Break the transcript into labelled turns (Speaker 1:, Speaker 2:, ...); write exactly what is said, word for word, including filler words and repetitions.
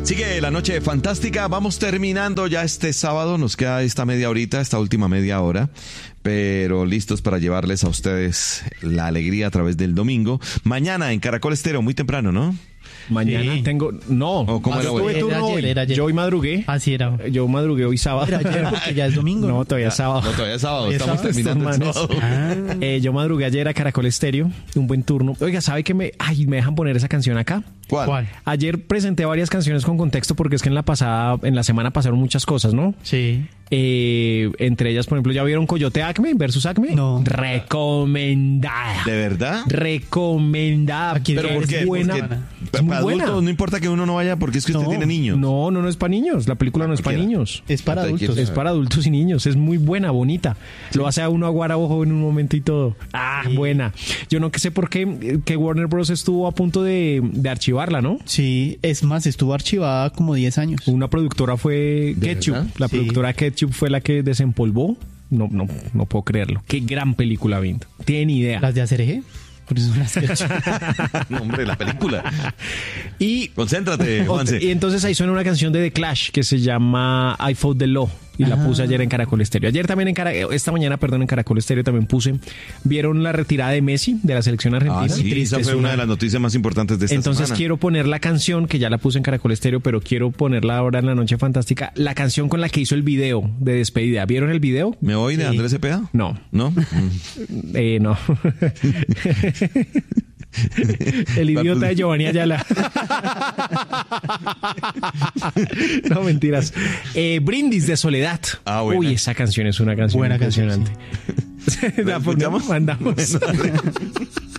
Speaker 1: Sigue la noche fantástica, vamos terminando ya este sábado, nos queda esta media horita, esta última media hora, pero listos para llevarles a ustedes la alegría a través del domingo. Mañana en Caracol Estéreo, muy temprano, ¿no?
Speaker 2: Mañana sí. tengo... No,
Speaker 1: oh, ¿cómo
Speaker 2: yo tuve turno
Speaker 3: era
Speaker 2: hoy.
Speaker 3: ayer, era ayer.
Speaker 2: Yo hoy madrugué.
Speaker 3: Así era.
Speaker 2: Yo madrugué hoy sábado.
Speaker 3: Era ayer porque ya es domingo.
Speaker 2: No, todavía es sábado.
Speaker 1: No, todavía es sábado,
Speaker 2: ¿Es
Speaker 1: estamos
Speaker 2: sábado?
Speaker 1: terminando el sábado.
Speaker 2: Ah. Eh, yo madrugué ayer a Caracol Estéreo, un buen turno. Oiga, ¿sabe qué me... Ay, me dejan poner esa canción acá?
Speaker 1: ¿Cuál?
Speaker 3: ¿Cuál?
Speaker 2: Ayer presenté varias canciones con contexto porque es que en la pasada, en la semana pasaron muchas cosas, ¿no?
Speaker 3: Sí.
Speaker 2: Eh, entre ellas, por ejemplo, ¿ya vieron Coyote Acme versus Acme?
Speaker 3: No.
Speaker 2: Recomendada.
Speaker 1: ¿De verdad?
Speaker 2: Recomendada.
Speaker 1: ¿Pero por qué?
Speaker 2: Es buena.
Speaker 1: Porque
Speaker 2: Es muy
Speaker 1: para
Speaker 2: buena.
Speaker 1: adultos no importa que uno no vaya porque es que usted
Speaker 2: No,
Speaker 1: tiene niños.
Speaker 2: No, no, no es para niños. La película no es para
Speaker 1: Cualquiera.
Speaker 2: niños.
Speaker 3: Es para
Speaker 1: Entonces,
Speaker 3: adultos.
Speaker 2: Es para adultos y niños. Es muy buena, bonita. Lo hace a uno aguar a ojo en un momento y todo. Ah,
Speaker 3: Sí.
Speaker 2: buena. Yo no que sé por qué que Warner Bros. Estuvo a punto de, de archivarla, ¿no?
Speaker 3: Sí, es más, estuvo archivada como diez años.
Speaker 2: Una productora fue
Speaker 1: ¿De
Speaker 2: Ketchup.
Speaker 1: verdad?
Speaker 2: La
Speaker 3: Sí.
Speaker 2: productora Ketchup fue la que desempolvó. No, no, no puedo creerlo. Qué gran película, Vinto. Tienen idea.
Speaker 3: ¿Las de A C R G? Por eso las que
Speaker 1: No, hombre, la película.
Speaker 2: Y,
Speaker 1: Concéntrate, Juanse.
Speaker 2: y entonces ahí suena una canción de The Clash que se llama I Fought the Law. Y la puse ayer en Caracol Estéreo. Ayer también en Caracol, esta mañana, perdón, en Caracol Estéreo también puse. ¿Vieron la retirada de Messi de la selección argentina?
Speaker 1: Ah, sí,
Speaker 2: Triste,
Speaker 1: esa fue
Speaker 2: es
Speaker 1: una de las noticias más importantes de esta
Speaker 2: Entonces
Speaker 1: semana.
Speaker 2: quiero poner la canción, que ya la puse en Caracol Estéreo, pero quiero ponerla ahora en la Noche Fantástica, la canción con la que hizo el video de despedida. ¿Vieron el video?
Speaker 1: ¿Me voy de
Speaker 3: Sí.
Speaker 1: Andrés Cepeda?
Speaker 2: No.
Speaker 1: ¿No? Mm.
Speaker 2: Eh, no. El idiota de Giovanni Ayala. No, mentiras. Eh, Brindis de Soledad.
Speaker 1: Ah, buena.
Speaker 2: Uy, esa canción es una canción
Speaker 3: Buena canción,
Speaker 2: impresionante.
Speaker 1: ¿La
Speaker 2: La pongamos,
Speaker 1: escuchamos?
Speaker 2: mandamos.
Speaker 1: Bueno,